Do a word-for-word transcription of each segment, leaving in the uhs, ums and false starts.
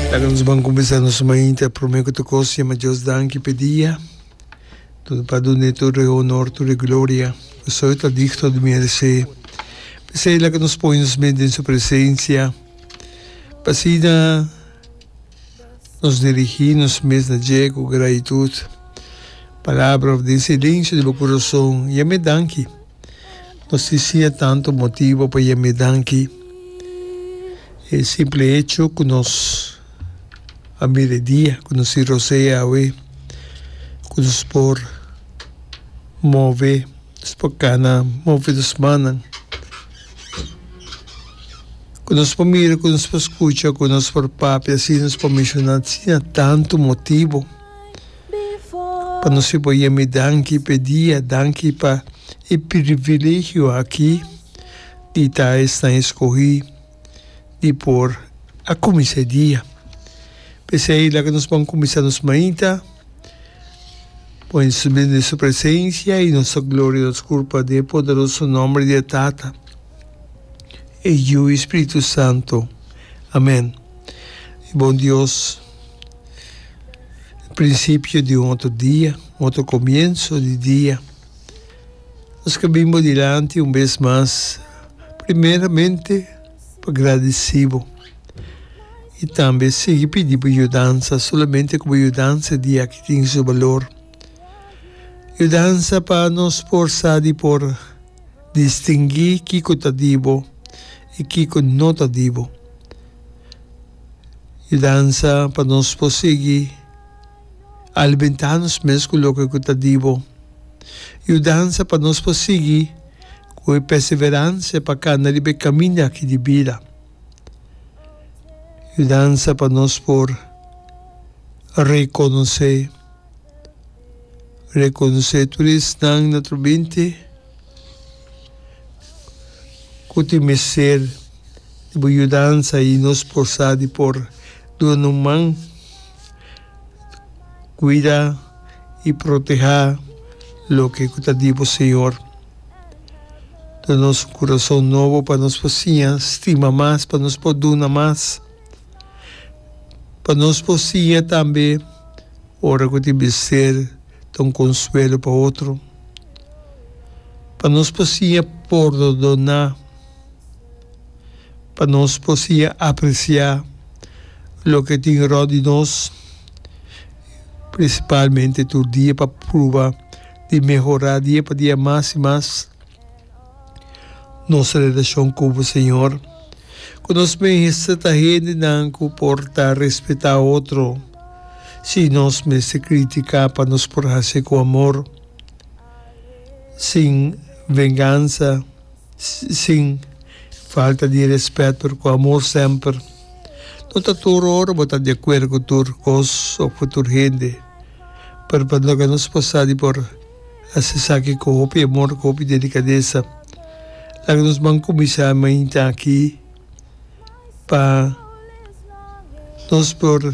Dacă nos vamos começar nossa manhã, prometo que tu coisa, mas Deus dá que pedia. Tudo para donde tu honor, tu glória. Eu sou o dicto de merecer. Pensei lá que nos põe nos meio em sua presença. Passida nos dirigimos mesmo na dia com gratitude. Palavra de silêncio do meu coração. E me danke. Não se tinha tanto motivo para me danke. É simple hecho que nos a meredia, que nos roceia hoje, que nos por mover, nos por cana, mover dos manos, que nos por mira, que nos por escuta, que nos por papi, assim nos por mencionar, tinha tanto motivo para nós se poder me danke, pedir, danke para o privilégio aqui de estar esta escolhi, de por a comissaria. Pensei lá que nós vamos começar nos mainta, põe subir de sua presença e nossa glória e nossa culpa de poderoso nome de Tata e o Espírito Santo. Amém. E bom Deus, princípio de um outro dia, um outro começo de dia, nós caminhamos adiante um vez mais, primeiramente, agradecido. E também seguir pedir ajudança, somente como ajudança dia que tem seu valor. Ajudança para nos forçar de por distinguir que está divo e que não está divo. Ajudança para nos conseguir alimentar-nos mesmo com o que está divo. Ajudança para nos conseguir com perseverança para cada caminho aqui de vida. Ajudança para nós por reconhecer, reconhecer tudo isso na nossa mente, conhecer de ajudança e nos forçar de por dono mão, cuidar e proteger o que está dito, Senhor. Do nosso coração novo para nos poder estimar mais, para nos poder dar mais. Para nós poder também, ora que deve ser um consuelo para outro, para nós poder perdonar, para nós poder apreciar o que tem de nós, principalmente todo dia para provar de melhorar dia para dia mais e mais nossa relação com o Senhor. Quando nós me está gente não comportar respeitar outro, se nós me se criticar para nos portar com amor, sem vingança, sem falta de respeito, com amor sempre. Não está todo hora, mas está de acordo com toda coisa ou com toda gente, para que nós possamos por acessar que copia amor, copia delicadeza. Lá que nós vamos começar a aqui, para nós por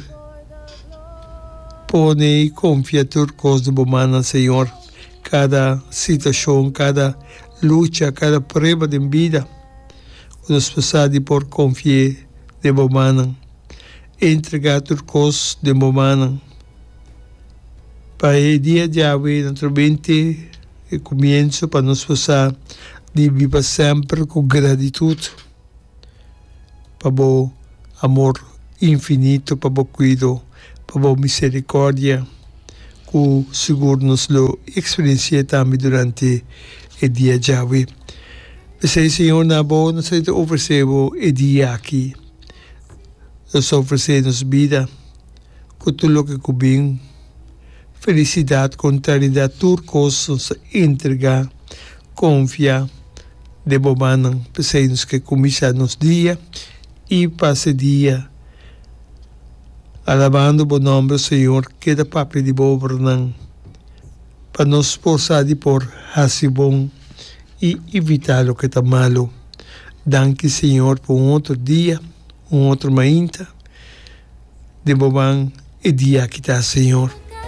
pôr e confiar tudo coisa do humano, Senhor. Cada situação, cada luta, cada prova de vida, nós precisamos por confiar de humano, entregar tudo coisa de humano. Para o dia de hoje, naturalmente, e começo para nós precisar de viver sempre com gratitude. Para o amor infinito, para o cuidado, para a misericórdia, que seguro nos lo experiencia também durante o dia de hoje. Pensei, Senhor, na boa, nós oferecemos o dia aqui. Nós oferecemos vida, com tudo o que combina, felicidade, contrariedade, tudo coisas, entregar, confiar, de bomana, pensei-nos que começar nos dias, e passe dia alabando o bom nome do Senhor, que da papi de governar, para nos esforçar de por assim bom e evitar o que está malo. Danke, Senhor, por um outro dia, um outro manhã, de bom e dia que está, Senhor.